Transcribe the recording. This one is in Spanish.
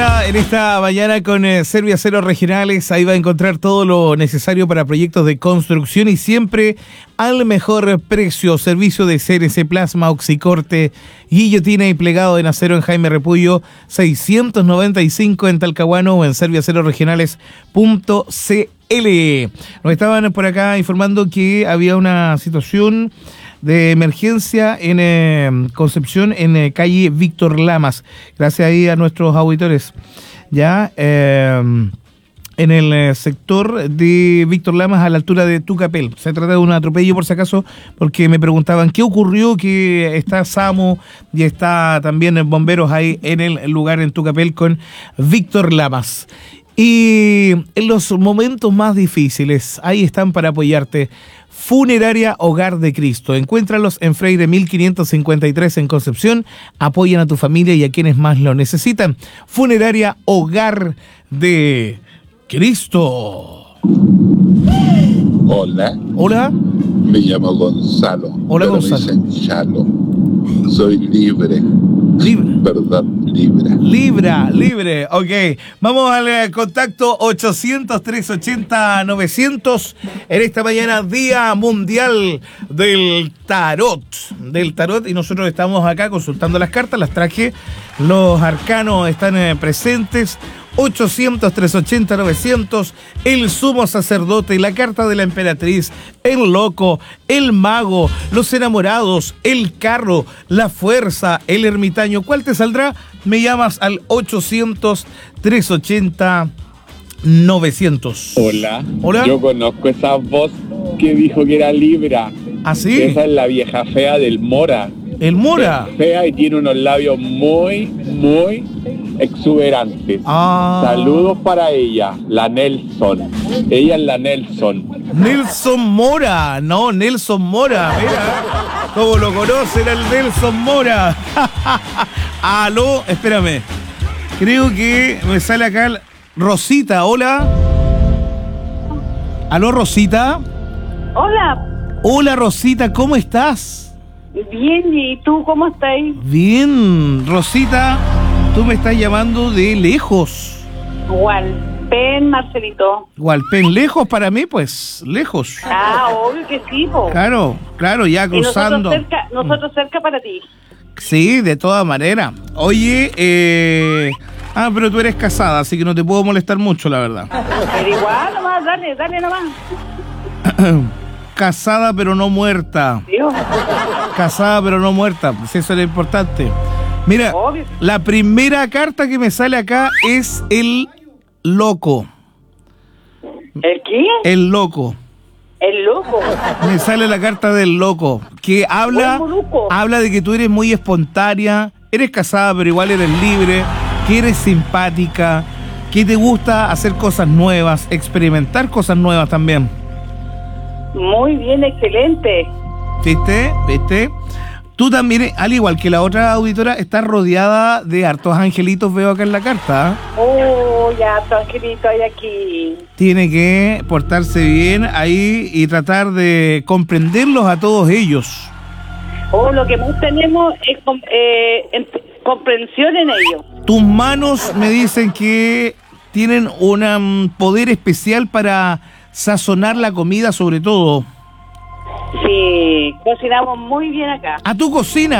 esta mañana con Serviaceros Regionales. Ahí va a encontrar todo lo necesario para proyectos de construcción y siempre al mejor precio. Servicio de CNC Plasma, Oxicorte, guillotina y plegado en acero en Jaime Repullo 695 en Talcahuano o en serviacerosregionales.cl. Nos estaban por acá informando que había una situación de emergencia en Concepción, en calle Víctor Lamas. Gracias ahí a nuestros auditores. Ya en el sector de Víctor Lamas, a la altura de Tucapel. Se trata de un atropello, por si acaso, porque me preguntaban qué ocurrió, que está SAMU y está también bomberos ahí en el lugar en Tucapel con Víctor Lamas. Y en los momentos más difíciles, ahí están para apoyarte. Funeraria Hogar de Cristo. Encuéntralos en Freire 1553 en Concepción. Apoyan a tu familia y a quienes más lo necesitan. Funeraria Hogar de Cristo. Hola. Hola. Me llamo Gonzalo. Hola, pero Gonzalo. me dicen Chalo. Soy libre. Libre. ¿Verdad? Libre. Ok. Vamos al contacto 800-380-900 en esta mañana, Día Mundial del Tarot. Y nosotros estamos acá consultando las cartas, las traje. Los arcanos están presentes. 800-380-900, el sumo sacerdote, la carta de la emperatriz, el loco, el mago, los enamorados, el carro, la fuerza, el ermitaño. ¿Cuál te saldrá? Me llamas al 800-380-900. Hola. Yo conozco esa voz que dijo que era Libra. ¿Ah, sí? Esa es la vieja fea del Mora. ¿El Mora? Es fea y tiene unos labios muy exuberantes. Saludos para ella, la Nelson. Ella es la Nelson. Nelson Mora. No, Nelson Mora. Mira, ¿cómo lo conocen al Nelson Mora? Aló, espérame. Creo que me sale acá Rosita. Hola. Aló, Rosita. Hola, Rosita, ¿cómo estás? Bien, ¿y tú cómo estás? Bien, Rosita, tú me estás llamando de lejos. Hualpén, Marcelito. Hualpén, lejos para mí, pues, lejos. Obvio que sí, po. Claro, ya cruzando. Y nosotros cerca para ti. Sí, de todas maneras. Oye, pero tú eres casada, así que no te puedo molestar mucho, la verdad. Pero igual, nomás, dale nomás. Casada pero no muerta. Dios. Casada pero no muerta, pues eso es lo importante. Mira, obvio. La primera carta que me sale acá es el loco. ¿El qué? El loco. El loco. Me sale la carta del loco, que habla de que tú eres muy espontánea, eres casada pero igual eres libre, que eres simpática, que te gusta hacer cosas nuevas, experimentar cosas nuevas también. Muy bien, excelente. ¿Viste? Tú también, al igual que la otra auditora, estás rodeada de hartos angelitos, veo acá en la carta. Ya, tu angelito hay aquí. Tiene que portarse bien ahí y tratar de comprenderlos a todos ellos. Lo que más tenemos es comprensión en ellos. Tus manos me dicen que tienen un poder especial para sazonar la comida, sobre todo. Sí, cocinamos muy bien acá. ¿A tu cocina?